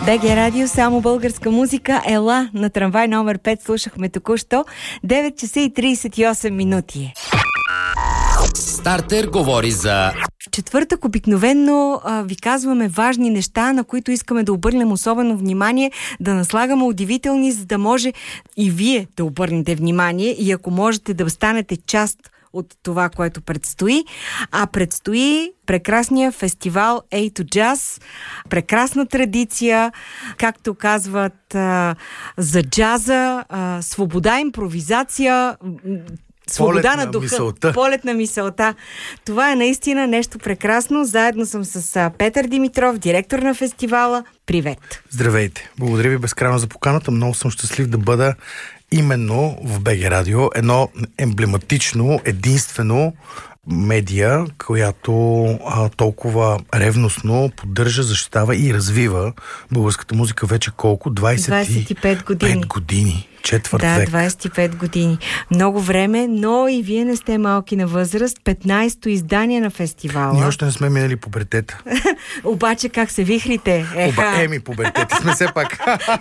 БГ Радио, само българска музика. Ела на трамвай номер 5 слушахме току-що. 9 часа и 38 минути. Стартер говори за... Четвъртък обикновенно ви казваме важни неща, на които искаме да обърнем особено внимание, да наслагаме удивителни, за да може и вие да обърнете внимание и ако можете да станете част от това, което предстои. А предстои прекрасния фестивал A to Jazz, прекрасна традиция, както казват за джаза, свобода, импровизация, свобода на духа, мисълта. Полет на мисълта. Това е наистина нещо прекрасно. Заедно съм с Петър Димитров, директор на фестивала. Привет! Здравейте! Благодаря ви безкрайно за поканата. Много съм щастлив да бъда именно в БГ Радио. Едно емблематично, единствено медия, която толкова ревностно поддържа, защитава и развива българската музика вече колко? 25 години. Четвърт век. 25 години. Много време, но и вие не сте малки на възраст. 15-то издание на фестивала. Ние още не сме минали пубертета. Обаче как се вихрите? Пубертети сме все пак.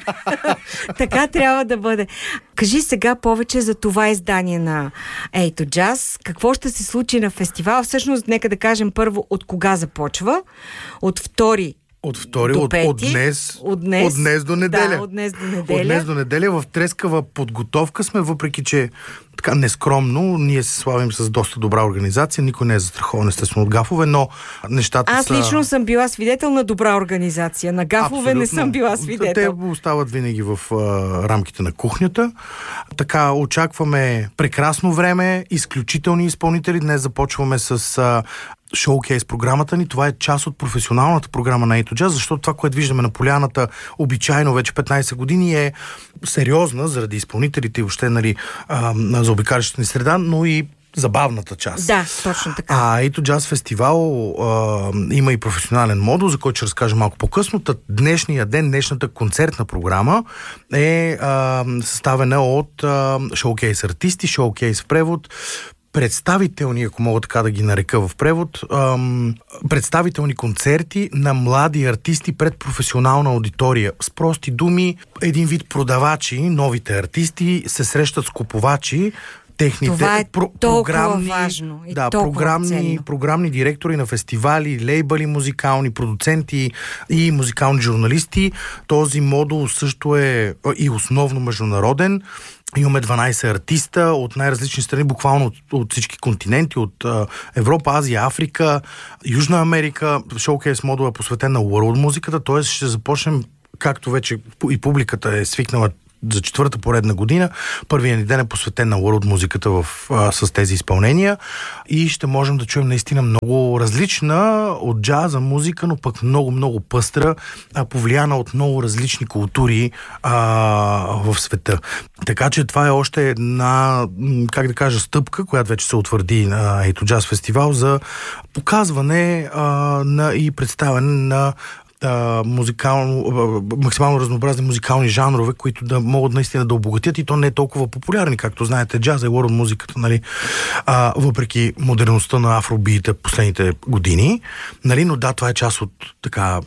Така трябва да бъде. Кажи сега повече за това издание на A to Jazz. Какво ще се случи на фестивала? Всъщност, нека да кажем първо от кога започва. От втори до пети. От днес до неделя. Да, от днес до неделя. От днес до неделя в трескава подготовка сме, въпреки че така нескромно, ние се славим с доста добра организация, никой не е застрахован естествено от гафове, но нещата Аз лично съм била свидетел на добра организация, на гафове абсолютно не съм била свидетел. Те остават винаги в рамките на кухнята. Така, очакваме прекрасно време, изключителни изпълнители. Днес започваме с шоукейс програмата ни. Това е част от професионалната програма на A to Jazz, защото това, което виждаме на поляната обичайно вече 15 години е сериозна заради изпълнителите и въобще за обикалящата ни среда, но и забавната част. Да, точно така. A to Jazz фестивал има и професионален модул, за който ще разкажа малко по-късно. Днешния ден, днешната концертна програма е съставена от шоукейс артисти, шоукейс в превод, представителни, ако мога така да ги нарека в превод, представителни концерти на млади артисти пред професионална аудитория. С прости думи, един вид продавачи, новите артисти се срещат с купувачи, техните това е програмни, важно и програмни директори на фестивали, лейбъли музикални, продуценти и музикални журналисти. Този модул също е и основно международен. Имаме 12 артиста от най-различни страни, буквално от всички континенти, от Европа, Азия, Африка, Южна Америка. Шоукейс модул е посветен на world музиката, т.е. ще започнем, както вече и публиката е свикнала за четвърта поредна година. Първият ни ден е посветен на world музиката с тези изпълнения и ще можем да чуем наистина много различна от джаза музика, но пък много пъстра, повлияна от много различни култури в света. Така че това е още една, как да кажа, стъпка, която вече се утвърди на A to Jazz фестивал за показване и представяне на максимално разнообразни музикални жанрове, които да могат наистина да обогатят и то не е толкова популярни, както знаете, джаза и world музиката, въпреки модерността на афробиите последните години, но да, това е част от така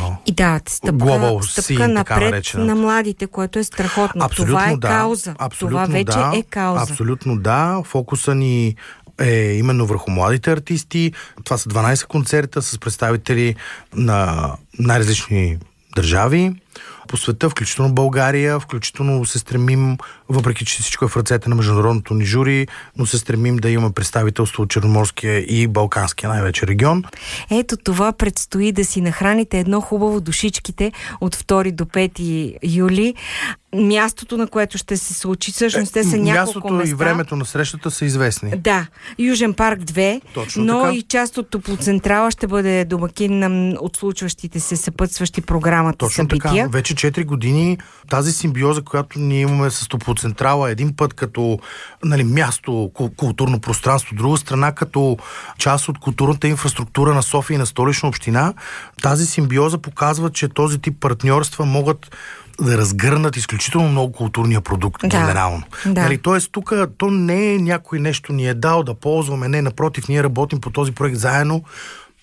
стъпка напред на младите, което е страхотно. Абсолютно, това е кауза. Това вече е кауза. Абсолютно да. Фокуса ни е именно върху младите артисти. Това са 12 концерта с представители на най-различни държави по света, включително България, включително се стремим, въпреки че всичко е в ръцете на международното ни жури, но се стремим да имаме представителство от Черноморския и Балканския най-вече регион. Ето това предстои да си нахраните едно хубаво душичките от 2 до 5 юли. Мястото, на което ще се случи, всъщност те са няколко места. Мястото и времето на срещата са известни. Да, Южен парк 2, точно но така. И част от Топлоцентрала ще бъде домакин на отслучващите се съпътстващи програмата точно събития. Така. Вече 4 години тази симбиоза, която ние имаме с Топлоцентрала, един път като място, културно пространство, друга страна като част от културната инфраструктура на София и на Столична община, тази симбиоза показва, че този тип партньорства могат да разгърнат изключително много културния продукт, генерално. Да. Тоест, тук то не е някой нещо ни е дал да ползваме, не, напротив, ние работим по този проект заедно.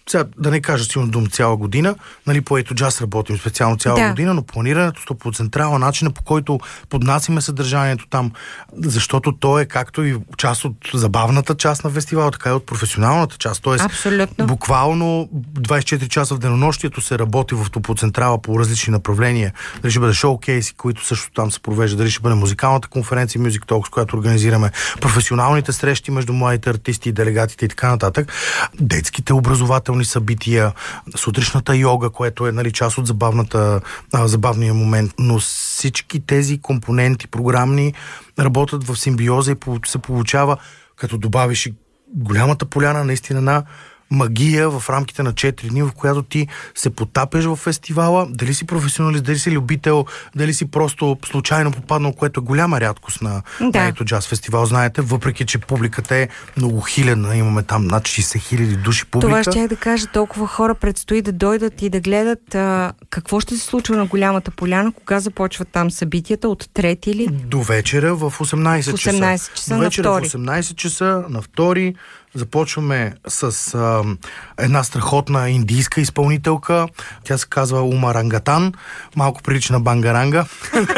сега да не кажа силно дума цяла година, нали, по Ето Джаз работим специално цяла година, но планирането с Топлоцентрала, начина по който поднасиме съдържанието там, защото то е както и част от забавната част на фестивала, така и от професионалната част. Тоест, буквално 24 часа в денонощието се работи в Топлоцентрала по различни направления. Дали ще бъде шоукейси, които също там се провежда, дали ще бъде музикалната конференция Music Talks, която организираме, професионалните срещи между младите артисти и делегатите и така нататък, детските образователни събития, сутрешната йога, което е, нали, част от забавния момент, но всички тези компоненти програмни работят в симбиоза и се получава, като добавиш и голямата поляна, наистина на магия в рамките на 4 дни, в която ти се потапеш в фестивала, дали си професионалист, дали си любител, дали си просто случайно попаднал, което е голяма рядкост на Ето Джаз фестивал, знаете, въпреки че публиката е много хилядна, имаме там над 60 хиляди души публика. Това ще да кажа, толкова хора предстои да дойдат и да гледат какво ще се случва на голямата поляна, кога започват там събитията, от 3 или? До вечера в 18 часа. 18 часа до вечера на 2. В 18 часа на 2. Започваме с една страхотна индийска изпълнителка. Тя се казва Ума Рангатан. Малко прилича на Бангаранга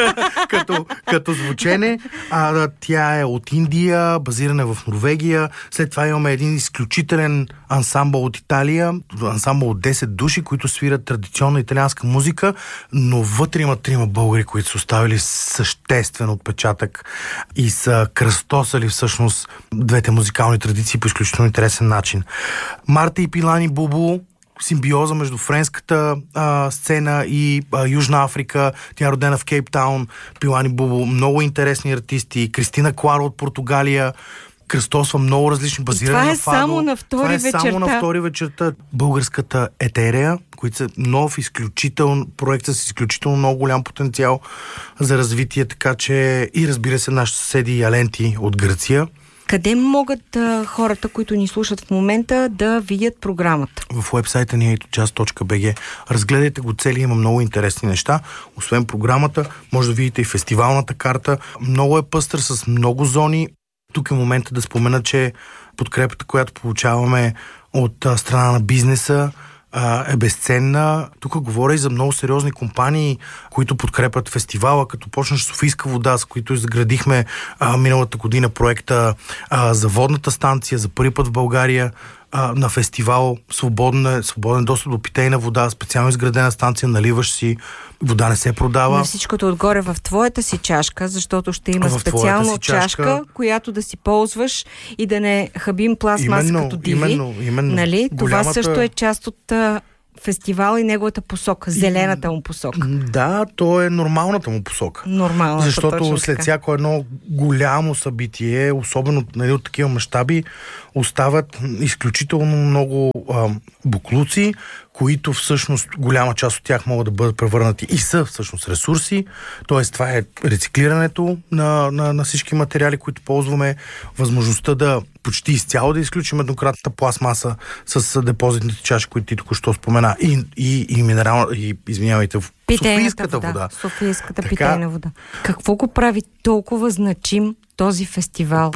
като звучене. Тя е от Индия, базирана в Норвегия. След това имаме един изключителен ансамбъл от Италия. Ансамбъл от 10 души, които свират традиционна италианска музика, но вътре има 3 българи, които са оставили съществен отпечатък и са кръстосали всъщност двете музикални традиции по изключително интересен начин. Марта и Пилани Бубу, симбиоза между френската сцена и Южна Африка. Тя е родена в Кейптаун. Пилани Бубу, много интересни артисти. Кристина Кларо от Португалия. Кръстосва много различни, базирани на фадо. Това е само на втори вечерта. Само на втори вечерта. Българската Етерея, които са нов, проект с изключително много голям потенциал за развитие, така че и разбира се нашите съседи Аленти от Гърция. Къде могат хората, които ни слушат в момента, да видят програмата? В уебсайта ни etoJazz.bg. Разгледайте го цели, има много интересни неща. Освен програмата, може да видите и фестивалната карта. Много е пъстър с много зони. Тук е момента да спомена, че подкрепата, която получаваме от страна на бизнеса, е безценна. Тук говоря и за много сериозни компании, които подкрепят фестивала, като почнеш Софийска вода, с които изградихме миналата година проекта за водната станция, за първи път в България на фестивал, свободен достъп до питейна вода, специално изградена станция, наливаш си, вода не се продава. На всичкото отгоре в твоята си чашка, защото ще има специална чашка, която да си ползваш и да не хабим пластмаса като диви. Именно. Нали? Това също е част от фестивал и неговата посока, зелената му посока. Да, то е нормалната му посока. Защото след всяко едно голямо събитие, особено от такива мащаби, остават изключително много буклуци, които всъщност голяма част от тях могат да бъдат превърнати и са всъщност ресурси. Тоест това е рециклирането на всички материали, които ползваме, възможността да почти изцяло да изключим еднократната пластмаса с депозитните чаши, които ти току-що спомена, и минерална, извинявайте, Софийската вода. Софийската питейна вода. Какво го прави толкова значим този фестивал?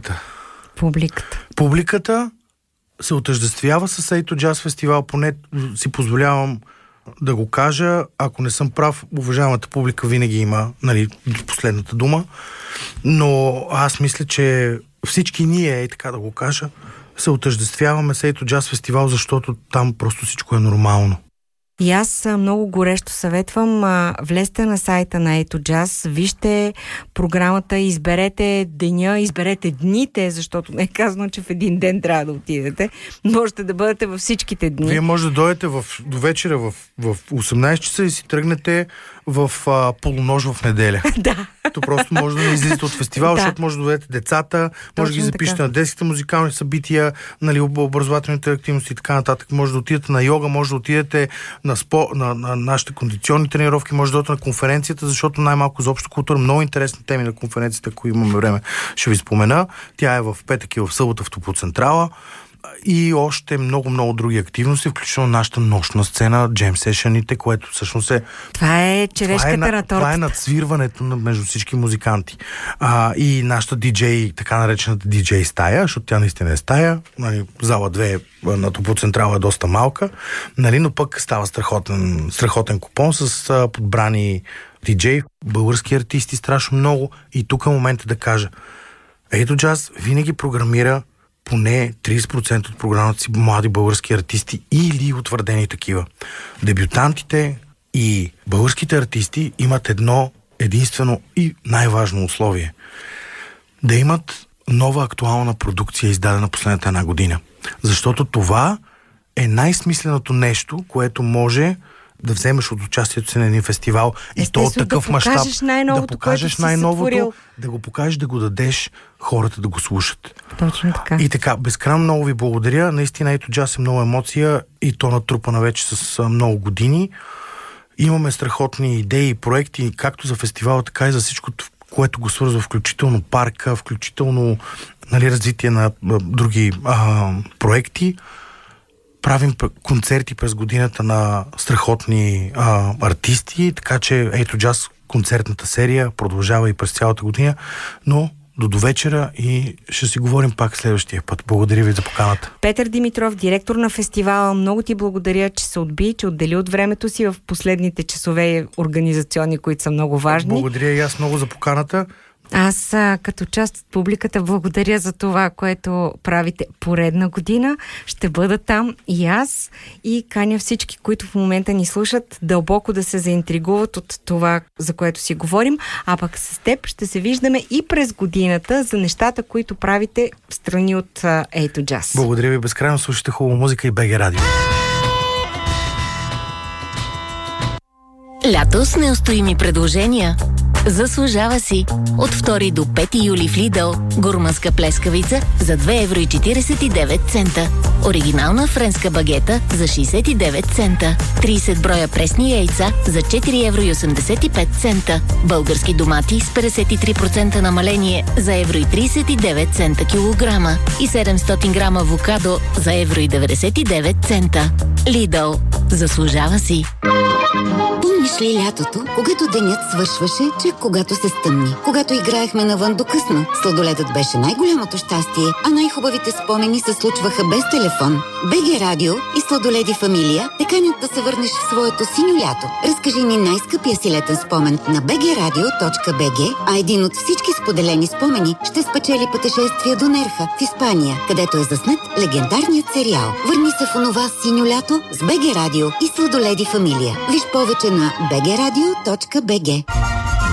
Публиката се отъждествява с Ето Джаз фестивал, поне си позволявам да го кажа. Ако не съм прав, уважаемата публика винаги има, нали, последната дума, но аз мисля, че всички ние, така да го кажа, се отъждествяваме с Ето Джаз фестивал, защото там просто всичко е нормално. И аз много горещо съветвам, влезте на сайта на Ето Джаз, вижте програмата, изберете деня, изберете дните, защото не е казано, че в един ден трябва да отидете. Можете да бъдете във всичките дни. Вие може да дойдете до вечера в 18 часа и си тръгнете в полунощ в неделя. Да. То просто може да не излизате от фестивал, защото може да доведете децата, може да ги запишете на детските музикални събития, нали, образователните активности и така нататък. Може да отидете на йога, може да отидете на нашите кондиционни тренировки, може да отидете на конференцията, защото най-малко за обща култура много интересни теми на конференцията, ако имаме време, ще ви спомена. Тя е в петък и в събота в Топлоцентрала. и още много други активности, включително нашата нощна сцена, джем сешъните, което всъщност е... Това е черешката на тортата. Това е надсвирването между всички музиканти. И нашата диджей, така наречената диджей стая, защото тя наистина е стая, нали, зала 2 на Топоцентрала е доста малка, нали, но пък става страхотен купон с подбрани диджей, български артисти страшно много. И тук е момента да кажа, Ето Джаз винаги програмира поне 30% от програмата си млади български артисти или утвърдени такива. Дебютантите и българските артисти имат едно единствено и най-важно условие. Да имат нова актуална продукция, издадена последната една година. Защото това е най-смисленото нещо, което може да вземеш от участието си на един фестивал и то от такъв мащаб. Да покажеш най-новото, да го покажеш, да го дадеш хората да го слушат. Точно така. И така, безкрайно много ви благодаря. Наистина, ето джаз е много емоция и то натрупана вече с много години. Имаме страхотни идеи и проекти, както за фестивала, така и за всичко, което го свързва, включително парка, включително, нали, развитие на други проекти. Правим концерти през годината на страхотни артисти, така че ето джаз, концертната серия продължава и през цялата година, но до вечера и ще си говорим пак следващия път. Благодаря ви за поканата. Петър Димитров, директор на фестивала, много ти благодаря, че се отби, че отдели от времето си в последните часове организационни, които са много важни. Благодаря и аз много за поканата. Аз като част от публиката благодаря за това, което правите поредна година. Ще бъда там и аз и каня всички, които в момента ни слушат, дълбоко да се заинтригуват от това, за което си говорим. А пък с теб ще се виждаме и през годината за нещата, които правите в страни от Ето Джаз. Благодаря ви безкрайно. Слушайте хубава музика и БГ Радио. Лято с неустоими предложения. Заслужава си. От 2 до 5 юли в Lidl гурманска плескавица за 2,49 цента. Оригинална френска багета за 69 цента. 30 броя пресни яйца за 4,85 цента. Български домати с 53% намаление за 1,39 цента килограма. И 700 грама авокадо за 1,99 цента. Lidl. Заслужава си. Помниш ли лятото, когато денят свършваше, чак когато се стъмни? Когато играехме навън до късно, сладоледът беше най-голямото щастие, а най-хубавите спомени се случваха без телефон. БГ Радио и Сладоледи Фамилия те канят да се върнеш в своето синьо лято. Разкажи ни най-скъпия си летен спомен на bgradio.bg, а един от всички споделени спомени ще спечели пътешествие до Нерха в Испания, където е заснет легендарният сериал. Върни се в онова синьо лято с БГ Радио и Сладоледи Фамилия. Виж повече на bgradio.bg.